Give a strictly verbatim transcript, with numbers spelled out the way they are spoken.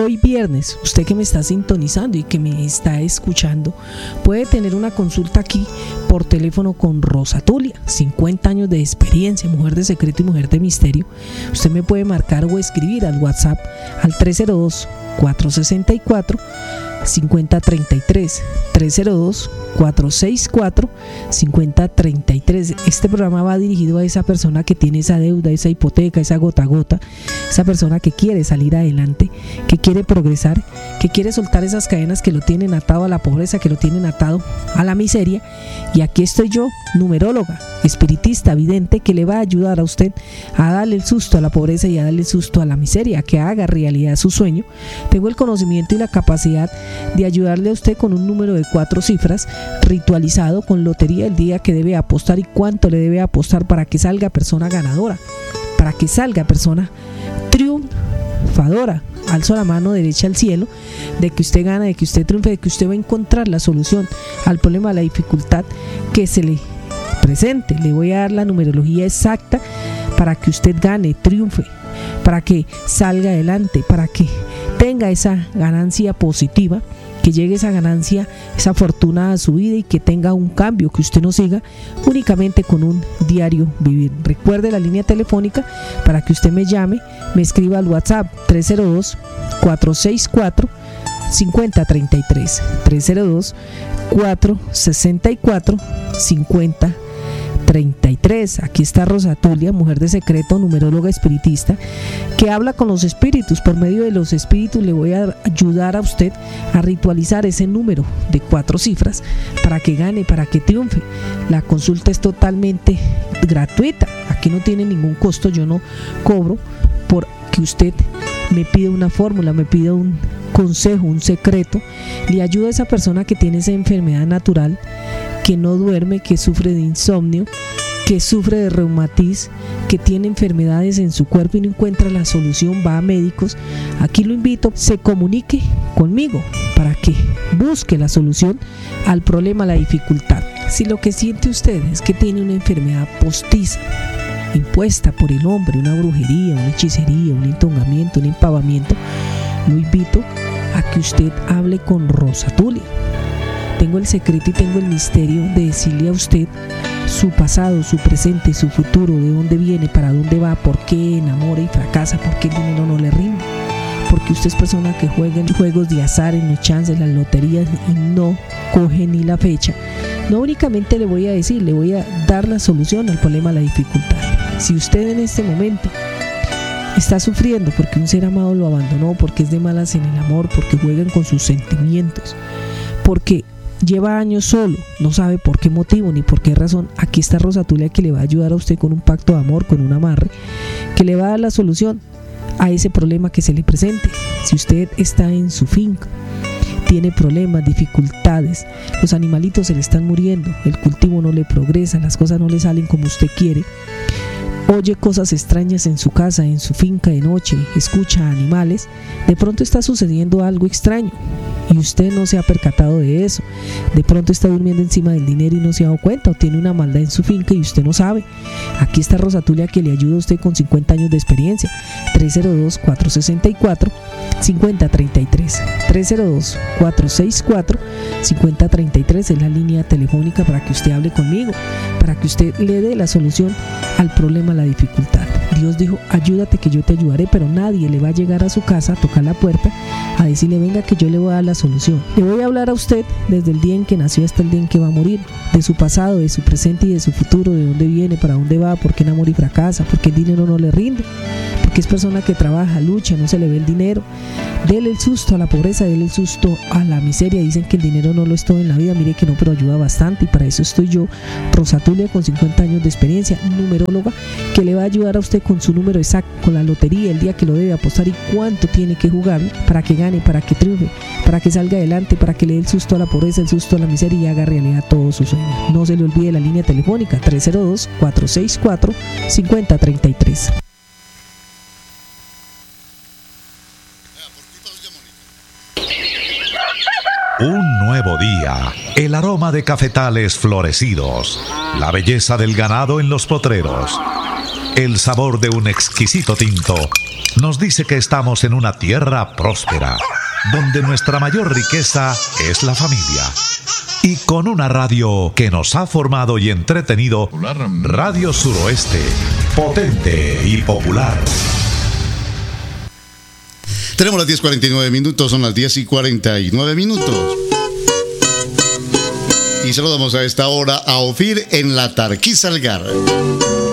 hoy viernes, usted que me está sintonizando y que me está escuchando, puede tener una consulta aquí por teléfono con Rosa Tulia, cincuenta años de experiencia, mujer de secreto y mujer de misterio. Usted me puede marcar o escribir al WhatsApp al tres cero dos, cuatro seis cuatro, cinco cero tres tres, tres cero dos, cuatro seis cuatro, cinco cero tres tres. Este programa va dirigido a esa persona que tiene esa deuda, esa hipoteca, esa gota a gota, esa persona que quiere salir adelante, que quiere progresar, que quiere soltar esas cadenas que lo tienen atado a la pobreza, que lo tienen atado a la miseria. Y aquí estoy yo, numeróloga, espiritista, vidente, que le va a ayudar a usted a darle el susto a la pobreza y a darle el susto a la miseria, que haga realidad su sueño. Tengo el conocimiento y la capacidad de ayudarle a usted con un número de cuatro cifras ritualizado con lotería, el día que debe apostar y cuánto le debe apostar para que salga persona ganadora, para que salga persona triunfadora. Alzo la mano derecha al cielo de que usted gana, de que usted triunfe, de que usted va a encontrar la solución al problema, a la dificultad que se le presente. Le voy a dar la numerología exacta para que usted gane, triunfe, para que salga adelante, para que tenga esa ganancia positiva, que llegue esa ganancia, esa fortuna a su vida y que tenga un cambio, que usted no siga únicamente con un diario vivir. Recuerde la línea telefónica para que usted me llame, me escriba al WhatsApp tres cero dos, cuatro seis cuatro, cinco cero tres tres, tres cero dos, cuatro seis cuatro, cinco cero treinta y tres. Aquí está Rosa Tulia, mujer de secreto, numeróloga espiritista, que habla con los espíritus. Por medio de los espíritus le voy a ayudar a usted a ritualizar ese número de cuatro cifras para que gane, para que triunfe. La consulta es totalmente gratuita, aquí no tiene ningún costo, yo no cobro por que usted me pide una fórmula, me pide un consejo, un secreto. Le ayuda a esa persona que tiene esa enfermedad natural, que no duerme, que sufre de insomnio, que sufre de reumatismo, que tiene enfermedades en su cuerpo y no encuentra la solución, va a médicos. Aquí lo invito, se comunique conmigo para que busque la solución al problema, a la dificultad. Si lo que siente usted es que tiene una enfermedad postiza, impuesta por el hombre, una brujería, una hechicería, un entongamiento, un empavamiento, lo invito a que usted hable con Rosa Tulia. Tengo el secreto y tengo el misterio de decirle a usted su pasado, su presente, su futuro, de dónde viene, para dónde va, por qué enamora y fracasa, por qué el dinero no le rinde, porque usted es persona que juega en juegos de azar, en los chances, las loterías y no coge ni la fecha. No únicamente le voy a decir, le voy a dar la solución al problema, a la dificultad. Si usted en este momento está sufriendo porque un ser amado lo abandonó, porque es de malas en el amor, porque juegan con sus sentimientos, porque lleva años solo, no sabe por qué motivo ni por qué razón, aquí está Rosa Tulia, que le va a ayudar a usted con un pacto de amor, con un amarre, que le va a dar la solución a ese problema que se le presente. Si usted está en su finca, tiene problemas, dificultades, los animalitos se le están muriendo, el cultivo no le progresa, las cosas no le salen como usted quiere, oye cosas extrañas en su casa, en su finca de noche, escucha animales, de pronto está sucediendo algo extraño y usted no se ha percatado de eso. De pronto está durmiendo encima del dinero y no se ha dado cuenta, o tiene una maldad en su finca y usted no sabe. Aquí está Rosa Tulia, que le ayuda a usted con cincuenta años de experiencia. Tres cero dos, cuatro seis cuatro, cinco cero tres tres, tres cero dos, cuatro seis cuatro, cinco cero tres tres es la línea telefónica para que usted hable conmigo, para que usted le dé la solución al problema, a la dificultad. Dios dijo, ayúdate que yo te ayudaré, pero nadie le va a llegar a su casa a tocar la puerta a decirle, venga que yo le voy a dar la solución. Le voy a hablar a usted desde el día en que nació hasta el día en que va a morir, de su pasado, de su presente y de su futuro, de dónde viene, para dónde va, por qué enamora y fracasa, por qué el dinero no le rinde, porque es persona que trabaja, lucha, no se le ve el dinero. Dele el susto a la pobreza, dele el susto a la miseria. Dicen que el dinero no lo es todo en la vida, mire que no, pero ayuda bastante, y para eso estoy yo, Rosa Tulia, con cincuenta años de experiencia, numeróloga, que le va a ayudar a usted con su número exacto, con la lotería, el día que lo debe apostar y cuánto tiene que jugar para que gane, para que triunfe, para que salga adelante, para que le dé el susto a la pobreza, el susto a la miseria y haga realidad todos sus sueños. No se le olvide la línea telefónica tres cero dos, cuatro seis cuatro, cinco cero tres tres. Un nuevo día, el aroma de cafetales florecidos, la belleza del ganado en los potreros, el sabor de un exquisito tinto nos dice que estamos en una tierra próspera, donde nuestra mayor riqueza es la familia. Y con una radio que nos ha formado y entretenido, Radio Suroeste, potente y popular. Tenemos las diez cuarenta y nueve minutos, son las diez y cuarenta y nueve minutos. Y saludamos a esta hora a Ofir en la Tarquí Salgar.